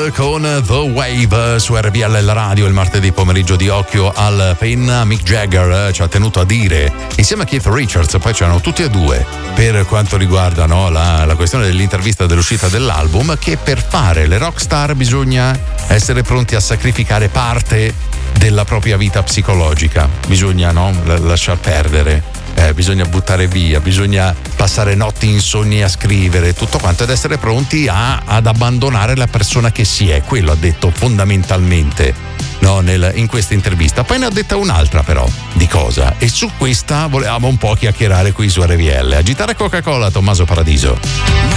con The Wave su RPL la radio il martedì pomeriggio di Occhio al Penna. Mick Jagger ci ha tenuto a dire, insieme a Keith Richards, poi c'erano tutti e due, per quanto riguarda la questione dell'intervista dell'uscita dell'album, che per fare le rockstar bisogna essere pronti a sacrificare parte della propria vita psicologica, bisogna lasciar perdere. Bisogna buttare via, bisogna passare notti insonni a scrivere tutto quanto ed essere pronti ad abbandonare la persona che si è. Quello ha detto fondamentalmente in questa intervista. Poi ne ha detta un'altra però di cosa, e su questa volevamo un po' chiacchierare qui su RPL. Agitare Coca-Cola, Tommaso Paradiso.